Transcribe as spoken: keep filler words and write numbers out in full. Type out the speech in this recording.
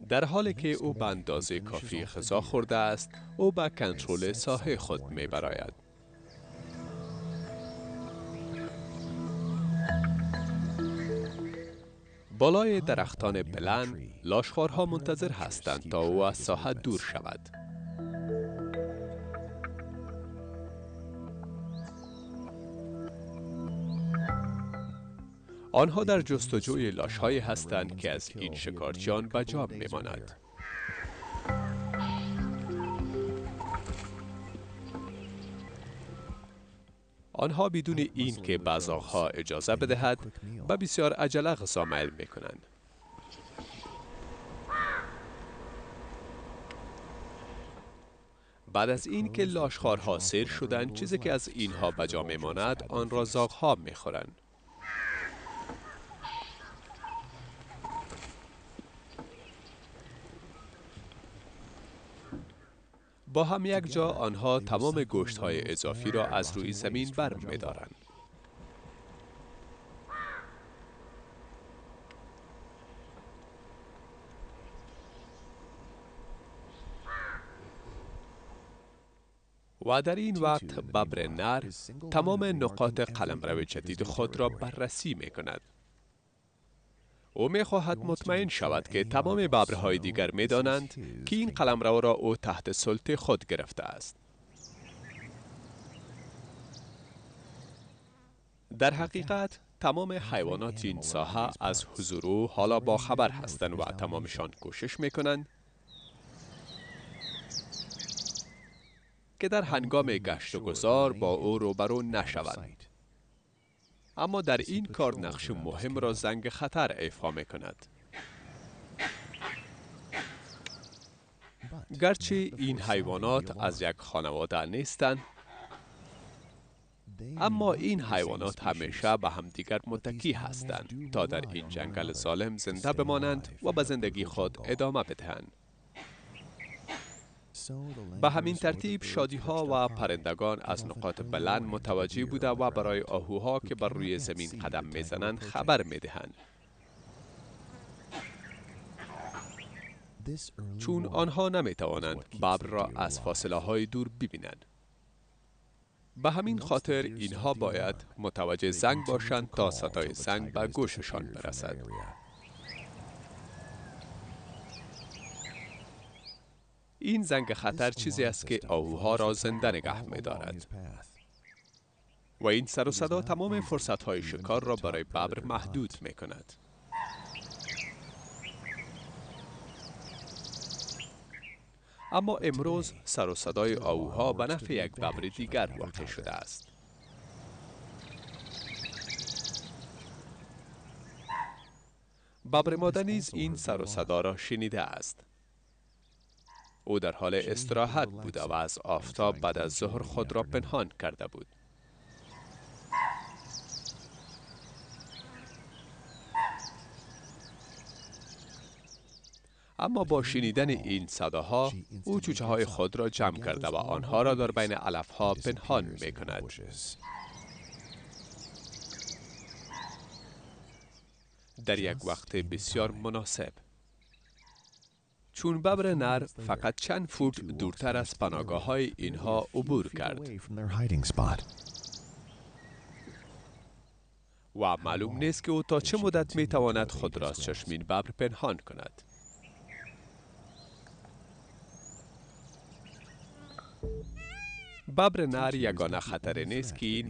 در حالی که او به اندازه کافی غذا خورده است، او به کنترل ساحه خود می براید. بالای درختان بلند، لاشخوارها منتظر هستند تا او از ساحه دور شود. آنها در جستجوی لاش‌هایی هستند که از این شکارچیان به جا می‌ماند. آنها بدون این که به زاغ‌ها اجازه بدهد، به بسیار عجله غذا میل می‌کنند. بعد از این که لاشخوارها سیر شدند، چیزی که از اینها به جا می‌ماند، آن را زاغ‌ها می‌خورند. با هم یک جا آنها تمام گوشت‌های اضافی را از روی زمین بر می‌دارند. و در این وقت ببر نر تمام نقاط قلمرو جدید خود را بررسی می کند. او می خواهد مطمئن شود که تمام ببرهای دیگر می دانند که این قلمرو را او تحت سلطه خود گرفته است. در حقیقت تمام حیوانات این ساحه از حضور او حالا با خبر هستند و تمامشان کوشش می کنند که در هنگام گشت و گذار با او روبرو نشوند. اما در این کار نقش مهم را زنگ خطر ایفا می کند. گرچه این حیوانات از یک خانواده نیستند، اما این حیوانات همیشه به همدیگر متکی هستند تا در این جنگل ظالم زنده بمانند و به زندگی خود ادامه بدهند. به همین ترتیب شادی ها و پرندگان از نقاط بلند متوجه بوده و برای آهوها که بر روی زمین قدم میزنند خبر میدهند. چون آنها نمیتوانند ببر را از فاصله های دور ببینند. به همین خاطر اینها باید متوجه زنگ باشند تا صدای زنگ به گوششان برسد. این زنگ خطر چیزی است که آهوها را زنده نگه می دارد. و این سر و صدا تمام فرصت های شکار را برای ببر محدود می کند. اما امروز سر و صدای آهوها به نفع یک ببر دیگر واقع شده است. ببر ماده نیز این سر و صدا را شنیده است. او در حال استراحت بوده و از آفتاب بعد از ظهر خود را پنهان کرده بود. اما با شنیدن این صداها او چوچه های خود را جمع کرده و آنها را در بین علف ها پنهان می کند. در یک وقت بسیار مناسب، چون ببر نر فقط چند فوت دورتر از پناهگاه های اینها عبور کرد و معلوم نیست که او تا چه مدت می تواند خود را از چشم این ببر پنهان کند. ببر نر یگانه خطر نیست که این